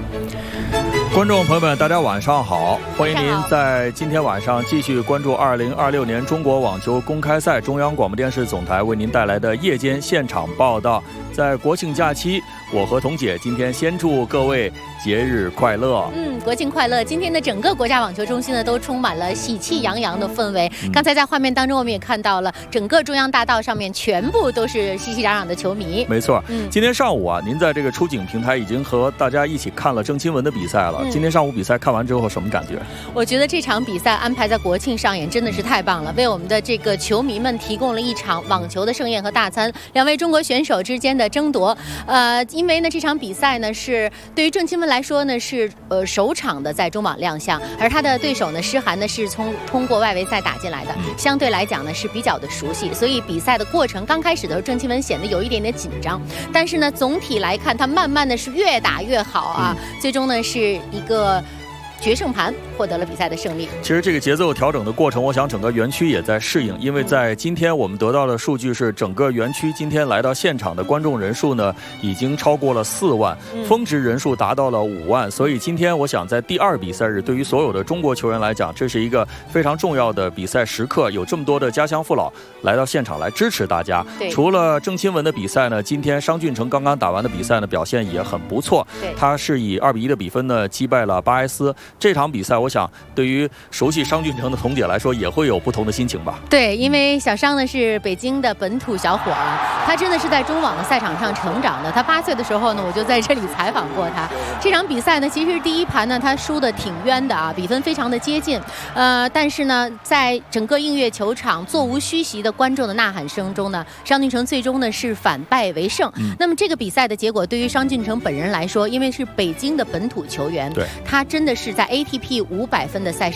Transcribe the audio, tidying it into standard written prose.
观众朋友们，大家晚上好！欢迎您在今天晚上继续关注2026年中国网球公开赛中央广播电视总台为您带来的夜间现场报道。在国庆假期，我和童姐今天先祝各位节日快乐。 国庆快乐！今天的整个国家网球中心呢，都充满了喜气洋洋的氛围。刚才在画面当中，我们也看到了整个中央大道上面全部都是熙熙攘攘的球迷。 没错，今天上午啊，您在这个出景平台已经和大家一起看了郑钦文的比赛了。今天上午比赛看完之后，什么感觉？我觉得这场比赛安排在国庆上演真的是太棒了，为我们的这个球迷们提供了一场网球的盛宴和大餐。两位中国选手之间的争夺，因为呢这场比赛呢是对于郑钦文来说呢是首场的在中网亮相，而他的对手呢施涵呢是通过外围赛打进来的，相对来讲呢是比较的熟悉，所以比赛的过程刚开始的时候郑钦文显得有一点点紧张，但是呢总体来看他慢慢的是越打越好啊，最终呢是一个决胜盘获得了比赛的胜利。 其实这个节奏调整的过程，我想整个园区也在适应，因为在今天我们得到的数据是，整个园区今天来到现场的观众人数呢，已经超过了4万，峰值人数达到了5万，所以今天我想在第2比赛日，对于所有的中国球员来讲，这是一个非常重要的比赛时刻，有这么多的家乡父老来到现场来支持大家。除了郑钦文的比赛呢，今天商俊成刚刚打完的比赛呢，表现也很不错，他是以2比1的比分呢击败了巴埃斯。这场比赛我想对于熟悉商俊成的童姐来说也会有不同的心情吧。 对，因为小商呢是北京的本土小伙啊，他真的是在中网的赛场上成长的。他8岁的时候呢，我就在这里采访过他。这场比赛呢，其实第一盘呢他输的挺冤的啊，比分非常的接近。但是呢，在整个映月球场座无虚席的观众的呐喊声中呢，商俊成最终呢是反败为胜。那么这个比赛的结果对于商俊成本人来说，因为是北京的本土球员，他真的是在ATP500分的赛事